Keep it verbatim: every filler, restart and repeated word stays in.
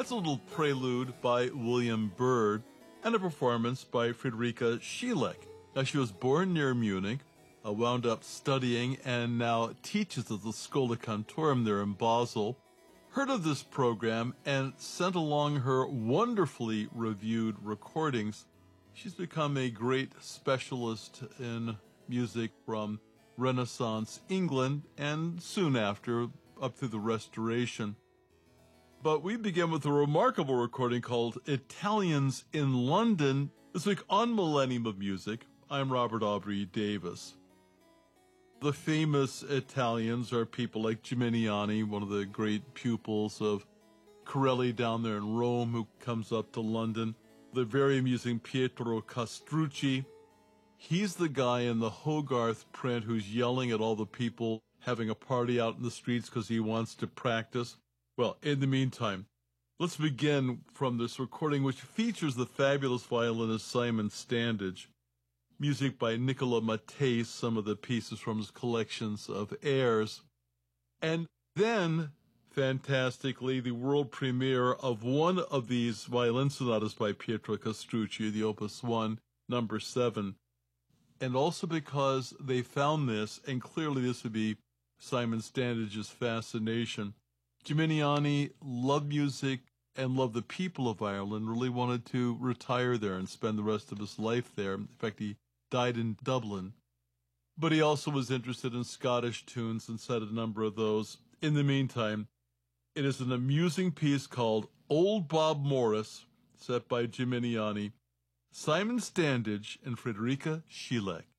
That's a little prelude by William Byrd and a performance by Friederike Schieleck. Now, she was born near Munich, uh, wound up studying, and now teaches at the Schola Cantorum there in Basel. Heard of this program and sent along her wonderfully reviewed recordings. She's become a great specialist in music from Renaissance England and soon after up through the Restoration. But we begin with a remarkable recording called Italians in London. This week on Millennium of Music, I'm Robert Aubrey Davis. The famous Italians are people like Gimignani, one of the great pupils of Corelli down there in Rome, who comes up to London. The very amusing Pietro Castrucci. He's the guy in the Hogarth print who's yelling at all the people having a party out in the streets because he wants to practice. Well, in the meantime, let's begin from this recording, which features the fabulous violinist Simon Standage. Music by Nicola Mattei, some of the pieces from his collections of airs. And then, fantastically, the world premiere of one of these violin sonatas by Pietro Castrucci, the Opus one, number seven. And also because they found this, and clearly this would be Simon Standage's fascination. Gimignani loved music and loved the people of Ireland, really wanted to retire there and spend the rest of his life there. In fact, he died in Dublin. But he also was interested in Scottish tunes and set a number of those. In the meantime, it is an amusing piece called Old Bob Morris, set by Gimignani, Simon Standage, and Friederike Schieleck.